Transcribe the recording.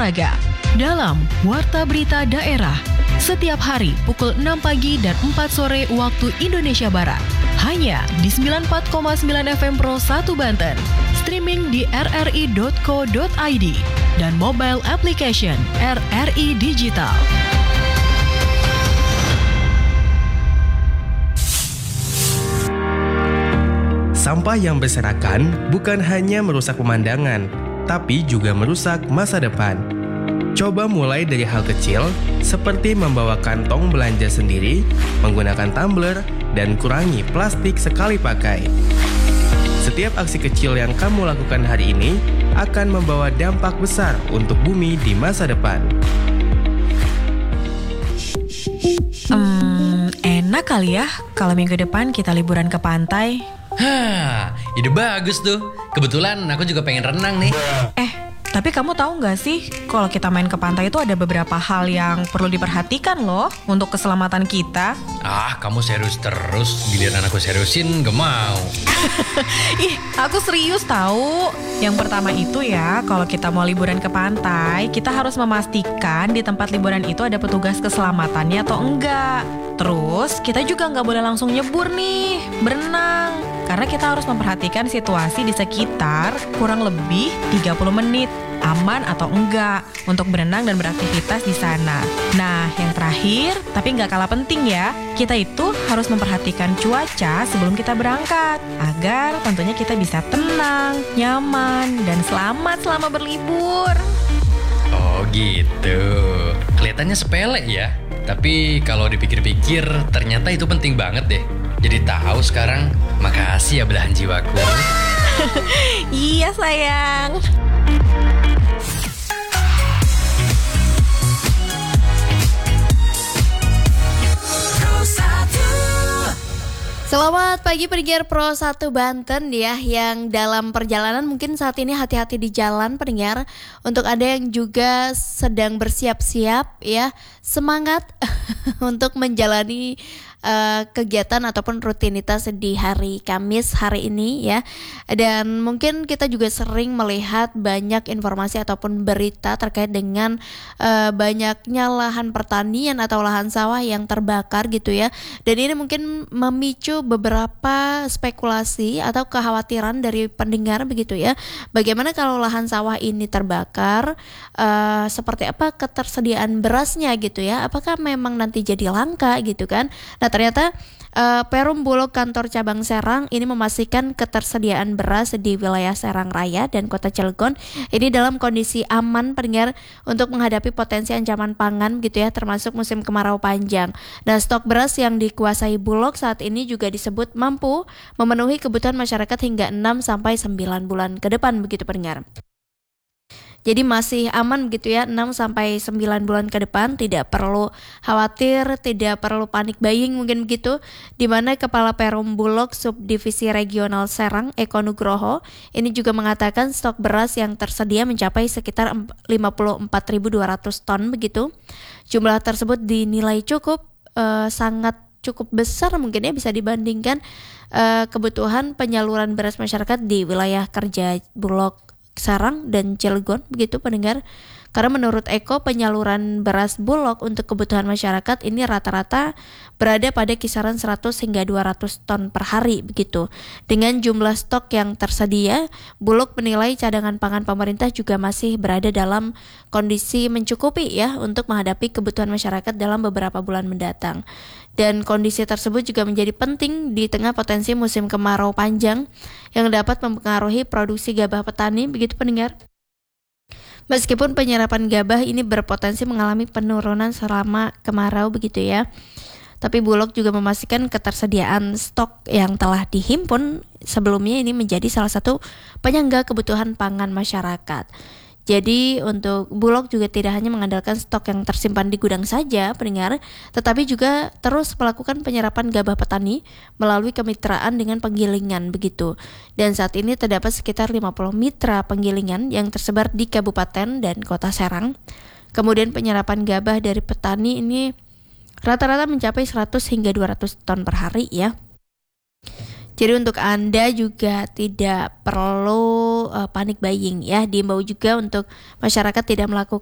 olahraga dalam Warta Berita Daerah setiap hari pukul 6 pagi dan 4 sore waktu Indonesia Barat. Hanya di 94,9 FM Pro 1 Banten. Streaming di rri.co.id dan mobile application RRI Digital. Sampah yang berserakan bukan hanya merusak pemandangan, tapi juga merusak masa depan. Coba mulai dari hal kecil, seperti membawa kantong belanja sendiri, menggunakan tumbler, dan kurangi plastik sekali pakai. Setiap aksi kecil yang kamu lakukan hari ini akan membawa dampak besar untuk bumi di masa depan. Enak kali ya kalau minggu depan kita liburan ke pantai. Ide bagus tuh. Kebetulan aku juga pengen renang nih. Tapi kamu tahu nggak sih, kalau kita main ke pantai itu ada beberapa hal yang perlu diperhatikan loh untuk keselamatan kita. Kamu serius terus. Giliran aku seriusin gak mau. Aku serius tahu. Yang pertama itu ya, kalau kita mau liburan ke pantai, kita harus memastikan di tempat liburan itu ada petugas keselamatannya atau enggak. Terus kita juga nggak boleh langsung nyebur nih, berenang. Karena kita harus memperhatikan situasi di sekitar kurang lebih 30 menit. Aman atau enggak untuk berenang dan beraktivitas di sana. Nah, yang terakhir, tapi nggak kalah penting ya, kita itu harus memperhatikan cuaca sebelum kita berangkat, agar tentunya kita bisa tenang, nyaman, dan selamat selama berlibur. Oh gitu. Kelihatannya sepele ya, tapi kalau dipikir-pikir ternyata itu penting banget deh. Jadi tahu sekarang. Makasih ya belahan jiwaku. Iya sayang. Selamat pagi pendengar Pro 1 Banten ya, yang dalam perjalanan mungkin saat ini hati-hati di jalan pendengar. Untuk Anda yang juga sedang bersiap-siap ya, semangat untuk menjalani kegiatan ataupun rutinitas di hari Kamis hari ini ya. Dan mungkin kita juga sering melihat banyak informasi ataupun berita terkait dengan banyaknya lahan pertanian atau lahan sawah yang terbakar gitu ya. Dan ini mungkin memicu beberapa spekulasi atau kekhawatiran dari pendengar begitu ya. Bagaimana kalau lahan sawah ini terbakar, seperti apa ketersediaan berasnya gitu ya. Apakah memang nanti jadi langka gitu kan. Nah ternyata Perum Bulog kantor cabang Serang ini memastikan ketersediaan beras di wilayah Serang Raya dan Kota Cilegon ini dalam kondisi aman pendengar untuk menghadapi potensi ancaman pangan gitu ya, termasuk musim kemarau panjang. Dan stok beras yang dikuasai Bulog saat ini juga disebut mampu memenuhi kebutuhan masyarakat hingga 6-9 bulan ke depan begitu pendengar. Jadi masih aman begitu ya, 6-9 bulan ke depan, tidak perlu khawatir, tidak perlu panik buying mungkin begitu. Di mana Kepala Perum Bulog Subdivisi Regional Serang, Eko Nugroho, ini juga mengatakan stok beras yang tersedia mencapai sekitar 54.200 ton begitu. Jumlah tersebut dinilai sangat cukup besar mungkin ya, bisa dibandingkan kebutuhan penyaluran beras masyarakat di wilayah kerja Bulog Serang dan Cilegon begitu pendengar. Karena menurut Eko, penyaluran beras Bulog untuk kebutuhan masyarakat ini rata-rata berada pada kisaran 100 hingga 200 ton per hari begitu. Dengan jumlah stok yang tersedia, Bulog menilai cadangan pangan pemerintah juga masih berada dalam kondisi mencukupi ya untuk menghadapi kebutuhan masyarakat dalam beberapa bulan mendatang. Dan kondisi tersebut juga menjadi penting di tengah potensi musim kemarau panjang yang dapat mempengaruhi produksi gabah petani begitu pendengar. Meskipun penyerapan gabah ini berpotensi mengalami penurunan selama kemarau begitu ya, tapi Bulog juga memastikan ketersediaan stok yang telah dihimpun sebelumnya ini menjadi salah satu penyangga kebutuhan pangan masyarakat. Jadi untuk Bulog juga tidak hanya mengandalkan stok yang tersimpan di gudang saja pendengar, tetapi juga terus melakukan penyerapan gabah petani melalui kemitraan dengan penggilingan begitu. Dan saat ini terdapat sekitar 50 mitra penggilingan yang tersebar di Kabupaten dan Kota Serang. Kemudian penyerapan gabah dari petani ini rata-rata mencapai 100 hingga 200 ton per hari ya. Jadi untuk Anda juga tidak perlu panik buying ya. Diimbau juga untuk masyarakat tidak melakukan